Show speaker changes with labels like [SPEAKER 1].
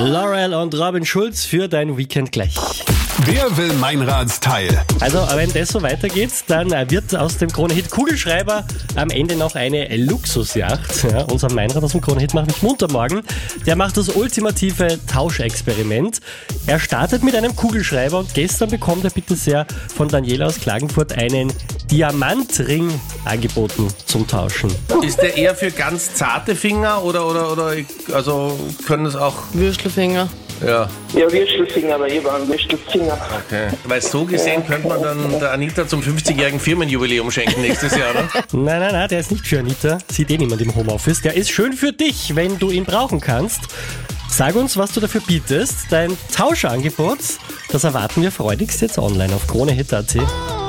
[SPEAKER 1] Laurel und Robin Schulz für dein Weekend gleich.
[SPEAKER 2] Wer will Meinrads Teil?
[SPEAKER 1] Also, wenn das so weitergeht, dann wird aus dem Krone-Hit Kugelschreiber am Ende noch eine Luxusjacht. Ja, unser Meinrad aus dem Krone-Hit macht mich munter morgen. Der macht das ultimative Tauschexperiment. Er startet mit einem Kugelschreiber und gestern bekommt er bitte sehr von Daniela aus Klagenfurt einen Diamantring angeboten zum Tauschen.
[SPEAKER 3] Ist der eher für ganz zarte Finger oder also können es auch...
[SPEAKER 4] Würstelfinger.
[SPEAKER 3] Ja,
[SPEAKER 5] Ja, Würstelfinger, aber ich war ein Würstelfinger.
[SPEAKER 3] okay. Weil so gesehen könnte man dann der Anita zum 50-jährigen Firmenjubiläum schenken nächstes Jahr, oder?
[SPEAKER 1] Nein, der ist nicht für Anita. Sieht niemand im Homeoffice. Der ist schön für dich, wenn du ihn brauchen kannst. Sag uns, was du dafür bietest. Dein Tauschangebot, das erwarten wir freudigst jetzt online auf kronehit.at.